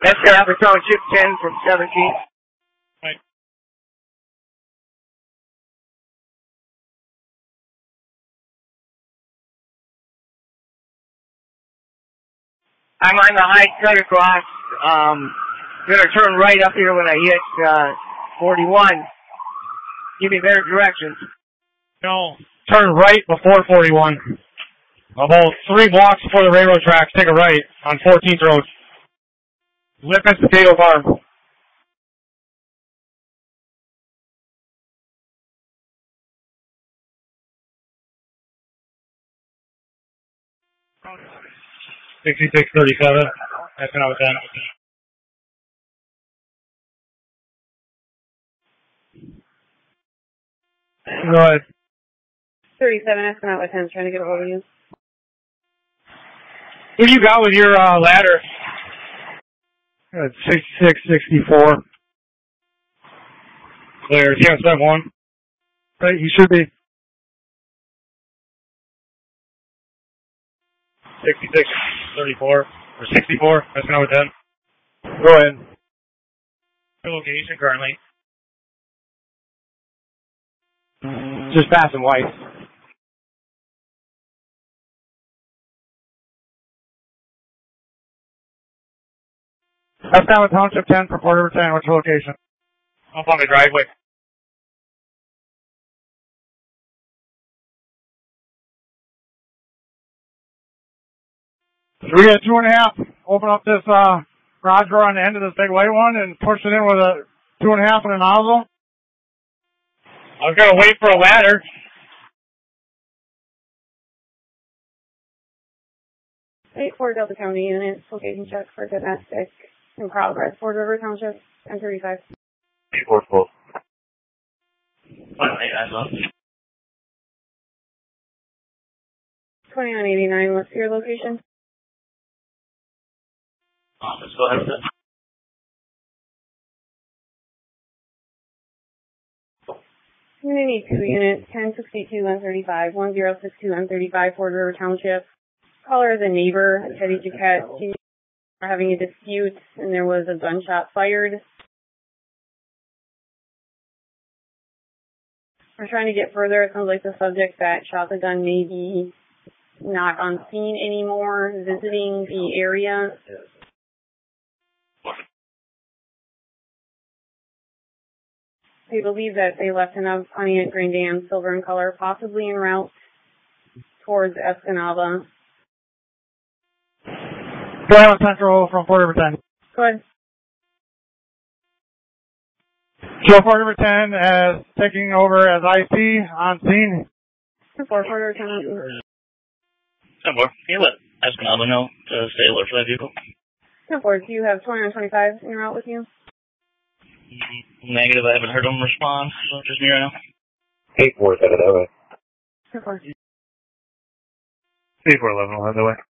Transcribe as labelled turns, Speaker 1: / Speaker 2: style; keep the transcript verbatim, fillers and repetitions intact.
Speaker 1: S K Albertone, chip ten from seventeen.
Speaker 2: Right.
Speaker 1: I'm on the high cutter cross. Um, gonna turn right up here when I hit, uh, forty-one. Give me better directions.
Speaker 2: No, turn right before forty-one. About three blocks before the railroad tracks, take a right on fourteenth Road. Lippman's Potato Farm. sixty-six thirty-seven. That's when I was done. Go ahead.
Speaker 3: thirty-seven, asking out with ten, trying to get a hold of you.
Speaker 2: What do you got with your uh, ladder? sixty-six sixty-four. Clear. Yeah, seven one. Right, you should be. sixty-six thirty-four. Or sixty-four. That's when I was done. Go ahead. Your location currently? Just passing white. That's down with Township ten for Port River ten. What's your location? Up on the driveway. So we got two and a half. Open up this uh, garage door on the end of this big white one and push it in with a two and a half and a nozzle. I was gonna wait for a ladder.
Speaker 3: eight four Delta County units, location check for domestic in progress. Fort River Township, ten thirty-five.
Speaker 4: eight four full.
Speaker 3: twenty-nine eighty-nine, what's your location?
Speaker 4: Office, go ahead with that.
Speaker 3: Community two units, ten sixty-two one thirty-five, one zero six two one thirty-five, Fort River Township. Caller is a neighbor, Teddy Jaquette. She are having a dispute, and there was a gunshot fired. We're trying to get further. It sounds like the subject that shot the gun may be not on scene anymore, visiting the area. They believe that they left enough Pontiac Grand Dam, silver in color, possibly en route towards Escanaba.
Speaker 2: Go ahead on Central from Port River ten.
Speaker 3: Go ahead.
Speaker 2: Show Port River ten as taking over as I C on scene.
Speaker 3: Four, Port River ten.
Speaker 4: ten four. Can you let Escanaba know to stay alert for that vehicle?
Speaker 3: ten four, do you have twenty-nine twenty-five en route with you?
Speaker 4: Negative, I haven't heard them respond, so just me right now.
Speaker 5: eight four, headed that way.
Speaker 3: ten four.
Speaker 2: eight four eleven will head that way.